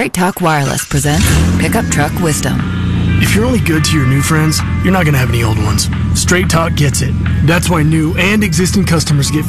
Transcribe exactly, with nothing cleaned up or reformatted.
Straight Talk Wireless presents Pickup Truck Wisdom. If you're only good to your new friends, you're not going to have any old ones. Straight Talk gets it. That's why new and existing customers get